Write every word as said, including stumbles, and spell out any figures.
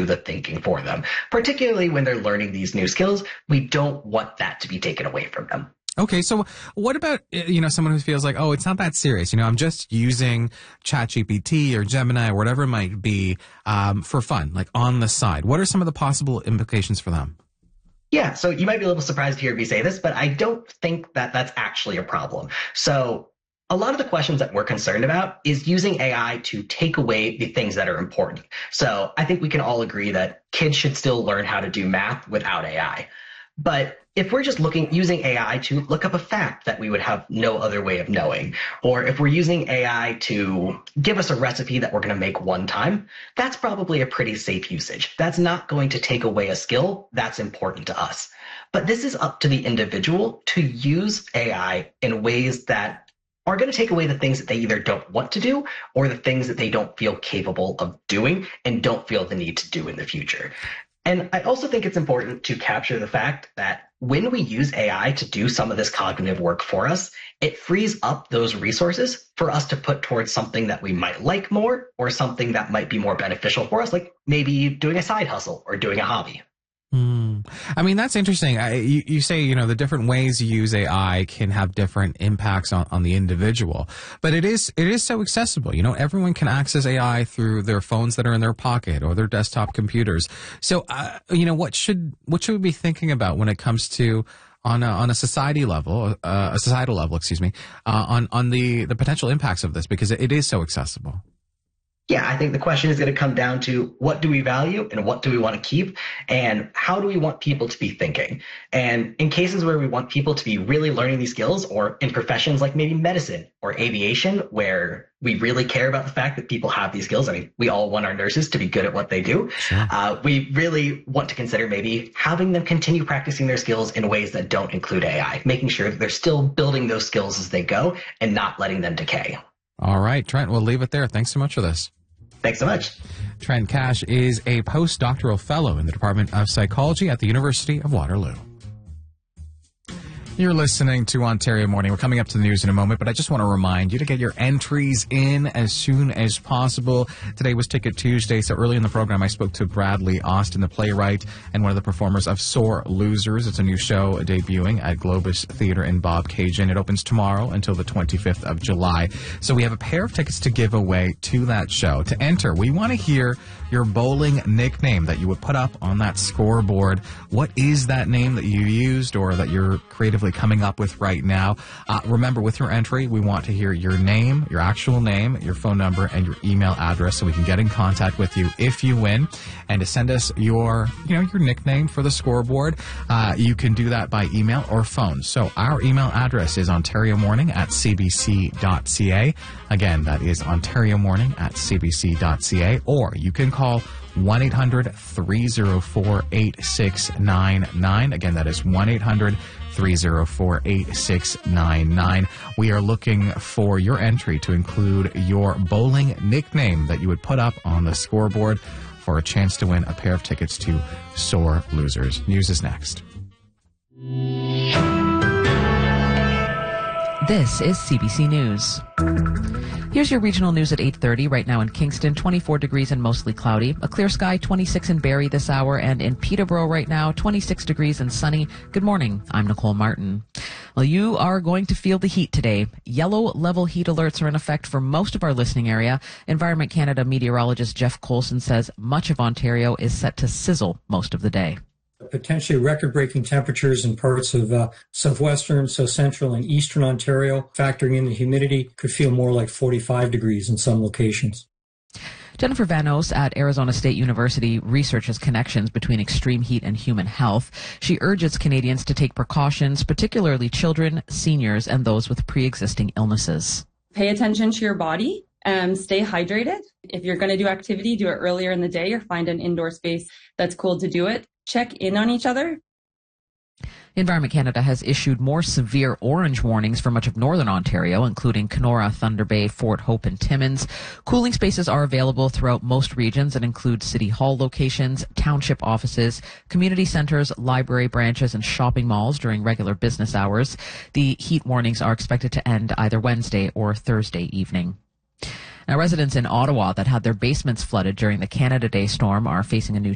do the thinking for them. Particularly when they're learning these new skills, we don't want that to be taken away from them. Okay, so what about, you know, someone who feels like, oh, it's not that serious. You know, I'm just using ChatGPT or Gemini or whatever it might be um, for fun, like on the side. What are some of the possible implications for them? Yeah, so you might be a little surprised to hear me say this, but I don't think that that's actually a problem. So a lot of the questions that we're concerned about is using A I to take away the things that are important. So I think we can all agree that kids should still learn how to do math without A I. But if we're just looking using A I to look up a fact that we would have no other way of knowing, or if we're using A I to give us a recipe that we're going to make one time, that's probably a pretty safe usage. That's not going to take away a skill that's important to us. But this is up to the individual to use A I in ways that are going to take away the things that they either don't want to do or the things that they don't feel capable of doing and don't feel the need to do in the future. And I also think it's important to capture the fact that when we use A I to do some of this cognitive work for us, it frees up those resources for us to put towards something that we might like more or something that might be more beneficial for us, like maybe doing a side hustle or doing a hobby. Hmm. I mean, that's interesting. I, you, you say, you know, the different ways you use A I can have different impacts on, on the individual, but it is it is so accessible. You know, everyone can access A I through their phones that are in their pocket or their desktop computers. So, uh, you know, what should what should we be thinking about when it comes to on a, on a society level, uh, a societal level, excuse me, uh, on on the the potential impacts of this, because it, it is so accessible. Yeah, I think the question is going to come down to what do we value and what do we want to keep and how do we want people to be thinking? And in cases where we want people to be really learning these skills, or in professions like maybe medicine or aviation, where we really care about the fact that people have these skills. I mean, we all want our nurses to be good at what they do. Sure. Uh, we really want to consider maybe having them continue practicing their skills in ways that don't include A I, making sure that they're still building those skills as they go and not letting them decay. All right, Trent, we'll leave it there. Thanks so much for this. Thanks so much. Trent Cash is a postdoctoral fellow in the Department of Psychology at the University of Waterloo. You're listening to Ontario Morning. We're coming up to the news in a moment, but I just want to remind you to get your entries in as soon as possible. Today was Ticket Tuesday, so early in the program I spoke to Bradley Austin, the playwright and one of the performers of Sore Losers. It's a new show debuting at Globus Theatre in Bobcaygeon. It opens tomorrow until the twenty-fifth of July. So we have a pair of tickets to give away to that show. To enter, we want to hear your bowling nickname that you would put up on that scoreboard. What is that name that you used or that you're creatively coming up with right now? Uh, remember, with your entry, we want to hear your name, your actual name, your phone number, and your email address so we can get in contact with you if you win. And to send us your, you know, your nickname for the scoreboard, uh, you can do that by email or phone. So our email address is ontariomorning at cbc.ca. Again, that is ontariomorning at cbc.ca. Or you can call one eight hundred three oh four eight six nine nine. Again, that is one eight hundred three oh four eight six nine nine. We are looking for your entry to include your bowling nickname that you would put up on the scoreboard for a chance to win a pair of tickets to Sore Losers. News is next. This is C B C News. Here's your regional news at eight thirty. Right now in Kingston, twenty-four degrees and mostly cloudy. A clear sky, twenty-six in Barrie this hour. And in Peterborough right now, twenty-six degrees and sunny. Good morning. I'm Nicole Martin. Well, you are going to feel the heat today. Yellow level heat alerts are in effect for most of our listening area. Environment Canada meteorologist Jeff Colson says much of Ontario is set to sizzle most of the day. Potentially record-breaking temperatures in parts of uh, southwestern, south central, and eastern Ontario. Factoring in the humidity, could feel more like forty-five degrees in some locations. Jennifer Van Oos at Arizona State University researches connections between extreme heat and human health. She urges Canadians to take precautions, particularly children, seniors, and those with pre-existing illnesses. Pay attention to your body. Um, stay hydrated. If you're going to do activity, do it earlier in the day or find an indoor space that's cool to do it. Check in on each other. Environment Canada has issued more severe orange warnings for much of northern Ontario, including Kenora, Thunder Bay, Fort Hope, and Timmins. Cooling spaces are available throughout most regions and include city hall locations, township offices, community centres, library branches, and shopping malls during regular business hours. The heat warnings are expected to end either Wednesday or Thursday evening. Now, residents in Ottawa that had their basements flooded during the Canada Day storm are facing a new